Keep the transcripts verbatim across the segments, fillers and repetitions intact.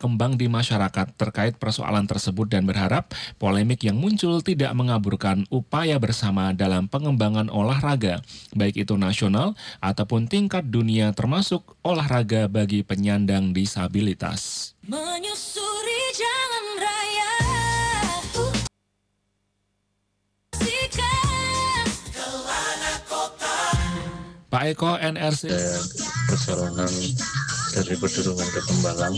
berkembang di masyarakat terkait persoalan tersebut dan berharap polemik yang muncul tidak mengaburkan upaya bersama dalam pengembangan olahraga, baik itu nasional ataupun tingkat dunia termasuk olahraga bagi penyandang disabilitas. Menyusuri jalan raya. Pak Eko, N R C perjalanan dari Pedurungan ke Tembalang.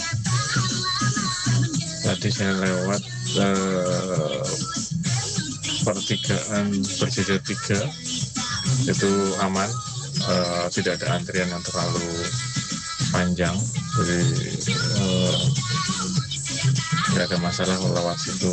Tadi saya lewat eh, pertigaan berjajar tiga, itu aman, eh, tidak ada antrian yang terlalu panjang, jadi eh, tidak ada masalah lewat situ.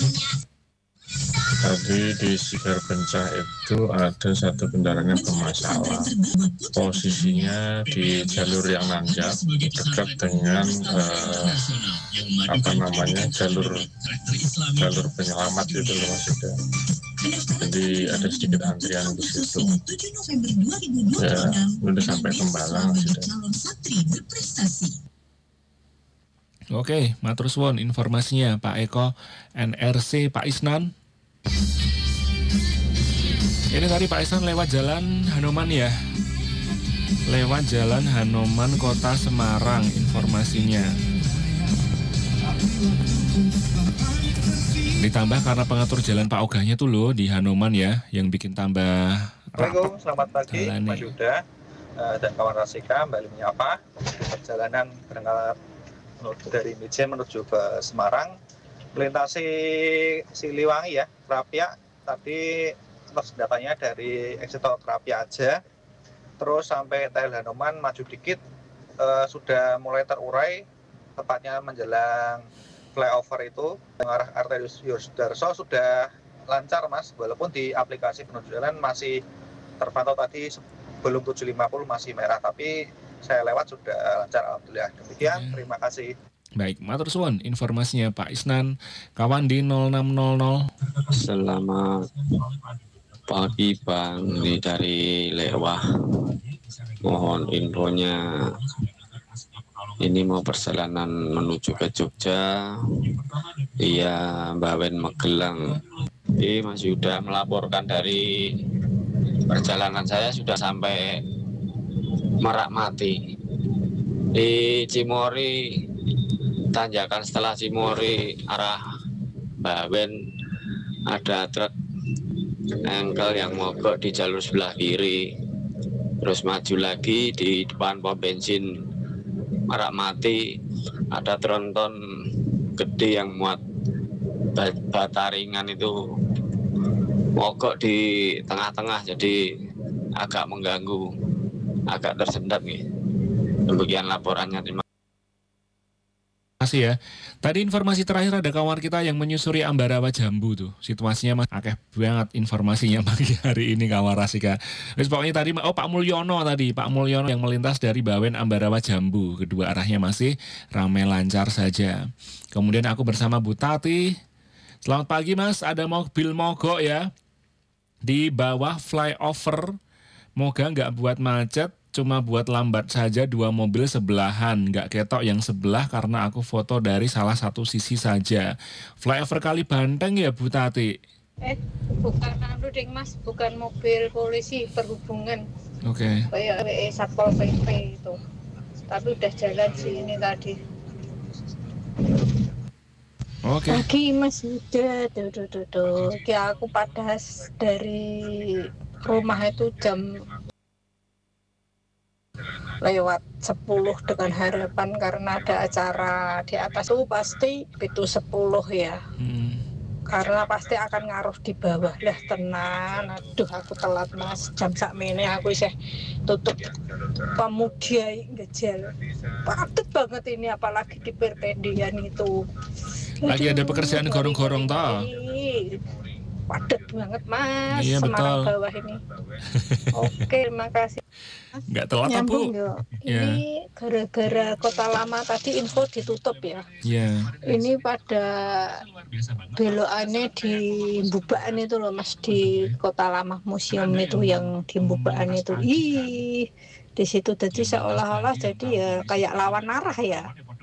Tadi di Sigar Bencah itu ada satu kendaraan yang bermasalah. Posisinya di jalur yang nanjak, dekat dengan eh, apa namanya jalur jalur penyelamat itu loh maksudnya. Jadi ada sedikit antrian di situ. Ya, udah sampai Tembalang sudah. Oke, matur suwun informasinya Pak Eko, N R C Pak Isnan. Ini tadi Pak Isnan lewat jalan Hanoman ya. Lewat jalan Hanoman Kota Semarang informasinya. Ditambah karena pengatur jalan Pak Ogahnya tuh loh di Hanoman ya, yang bikin tambah. Assalamualaikum, selamat pagi jalannya. Mas Yuda uh, dan kawan Rasika, kembali menyapa. Perjalanan berangkat dari Mijen menuju ke Semarang, melintasi Siliwangi ya, Krapia. Tadi terus datanya dari exit tol Krapia aja, terus sampai T L Hanoman maju dikit, uh, sudah mulai terurai, tepatnya menjelang flyover itu mengarah Arterius Yosudarso sudah lancar Mas, walaupun di aplikasi penuju jalan masih terpantau tadi sebelum tujuh lima puluh masih merah, tapi saya lewat sudah lancar alhamdulillah. Demikian, terima kasih. Baik, matur suwun informasinya Pak Isnan, kawan di nol enam nol nol. Selamat pagi Bang, ini dari Lewah. Mohon infonya, ini mau perjalanan menuju ke Jogja, iya Bawen Magelang. Ini Mas Yuda melaporkan dari perjalanan saya sudah sampai Merakmati. Di Cimory, tanjakan setelah Cimory arah Bawen ada truk engkel yang mogok di jalur sebelah kiri. Terus maju lagi di depan pom bensin Merakmati ada tronton gede yang muat bata ringan itu mogok di tengah-tengah, jadi agak mengganggu, agak tersendat nih. Demikian laporannya, terima kasih ya. Tadi informasi terakhir ada kawan kita yang menyusuri Ambarawa Jambu tuh. Situasinya mas akeh banget informasinya pagi hari ini kawan Rasika. Terus pokoknya tadi oh Pak Mulyono tadi, Pak Mulyono yang melintas dari Bawen Ambarawa Jambu. Kedua arahnya masih ramai lancar saja. Kemudian aku bersama Bu Tati. Selamat pagi Mas, ada mobil mogok ya di bawah flyover. Moga nggak buat macet, cuma buat lambat saja dua mobil sebelahan, nggak ketok yang sebelah karena aku foto dari salah satu sisi saja. Flyover Kali Banteng ya Bu Tati? Eh, bukan anu ding Mas, bukan mobil polisi perhubungan. Oke. Okay. Kayak W E Satpol P P itu. Tapi udah jalan sih ini tadi. Oke. Okay. Pagi Mas Yuda, tuh tuh tuh tuh. Kayak aku pada dari rumah itu jam lewat sepuluh dengan harapan karena ada acara di atas itu pasti itu sepuluh ya. Hmm. Karena pasti akan ngaruh di bawah lah tenan. Aduh aku telat Mas, jam sakmene aku isih tutup Pemuda ngejel. Padet banget ini apalagi di perpendian itu. Lagi ada pekerjaan gorong-gorong toh. Padet banget Mas, iya, Semarang betul. bawah ini. Oke, terima kasih. Nggak telat ya Bu? Ini ya. Gara-gara Kota Lama tadi info ditutup ya. Iya. Ini pada belokannya di Mbubaan itu loh Mas, di Kota Lama museum itu yang di Mbubaan itu. Ih, di situ jadi seolah-olah jadi ya kayak lawan arah ya.